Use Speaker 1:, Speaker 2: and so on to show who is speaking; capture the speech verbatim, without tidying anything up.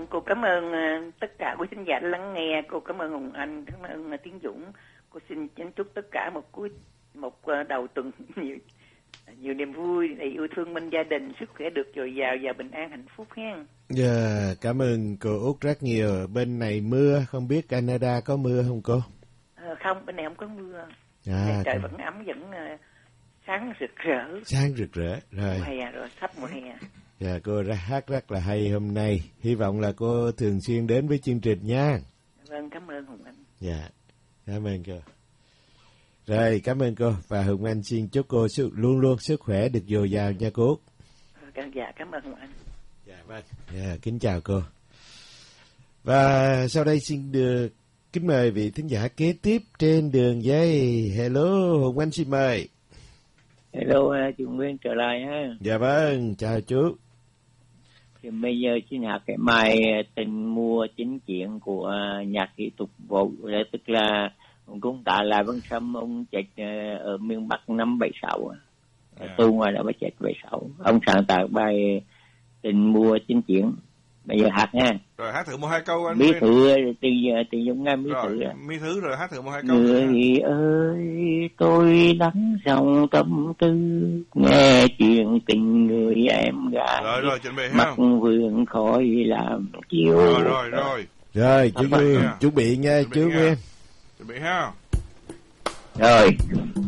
Speaker 1: cô cảm ơn uh, tất cả quý khán giả lắng nghe. Cô cảm ơn Hùng Anh, cảm ơn uh, Tiến Dũng. Cô xin chúc tất cả một cuối một uh, đầu tuần nhiều nhiều niềm vui, yêu thương bên gia đình, sức khỏe được dồi dào và bình an hạnh phúc hen.
Speaker 2: Dạ, yeah, cảm ơn cô Út rất nhiều. Bên này mưa, không biết Canada có mưa không cô?
Speaker 1: À, không, bên này không có mưa.
Speaker 2: À,
Speaker 1: trời
Speaker 2: không.
Speaker 1: vẫn ấm, vẫn uh, sáng rực rỡ.
Speaker 2: Sáng rực rỡ, rồi.
Speaker 1: Mùa hè rồi, sắp mùa hè.
Speaker 2: Dạ, cô ra hát rất là hay hôm nay. Hy vọng là cô thường xuyên đến với chương trình nha.
Speaker 1: Vâng, cảm ơn Hùng Anh.
Speaker 2: Dạ, cảm ơn cô. Rồi, cảm ơn cô. Và Hùng Anh xin chúc cô sức, luôn luôn sức khỏe được dồi dào nha cô.
Speaker 1: Dạ, cảm ơn Hùng Anh.
Speaker 2: Dạ, vâng. Dạ, kính chào cô. Và sau đây xin được kính mời vị thính giả kế tiếp trên đường dây. Hello, Hùng Anh xin mời.
Speaker 3: Hello, chú Nguyên trở lại ha.
Speaker 2: Dạ vâng, chào chú.
Speaker 3: Thì bây giờ xin hát cái bài Tình Mùa Chính Chiến của nhạc kỹ thuật Vũ, tức là ông cũng tạ lại Văn Sâm, ông chết ở miền Bắc năm bảy sáu, yeah. Tu ngoài đã mới chết bảy sáu. Ông sáng tạo bài Tình Mùa Chính Chiến. Bây giờ hát nha.
Speaker 4: Rồi hát thử một hai câu anh.
Speaker 3: Mỹ Thử từ từ giống ngay Mỹ Thử.
Speaker 4: Mỹ Thử rồi hát thử một hai câu.
Speaker 3: Người ơi, tôi đắng dòng tâm tư, nghe chuyện tình người em gái.
Speaker 4: Rồi rồi, chuẩn bị
Speaker 3: mặt vườn khỏi làm chiếu.
Speaker 4: Rồi rồi rồi.
Speaker 2: Rồi, chú Nguyên, chuẩn bị nha chú Nguyên.
Speaker 4: Chuẩn bị ha.
Speaker 3: Rồi.